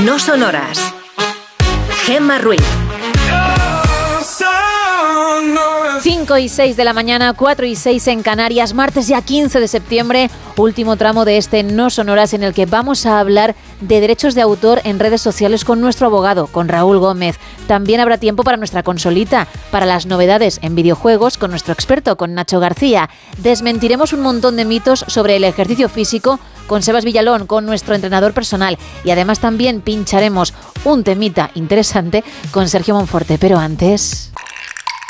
No Sonoras. Gemma Ruiz. 5 y 6 de la mañana, 4 y 6 en Canarias, martes ya 15 de septiembre, último tramo de este No Sonoras en el que vamos a hablar de derechos de autor en redes sociales con nuestro abogado, con Raúl Gómez. También habrá tiempo para nuestra consolita, para las novedades en videojuegos con nuestro experto, con Nacho García. Desmentiremos un montón de mitos sobre el ejercicio físico con Sebas Villalón, con nuestro entrenador personal. Y además también pincharemos un temita interesante con Sergio Monforte. Pero antes...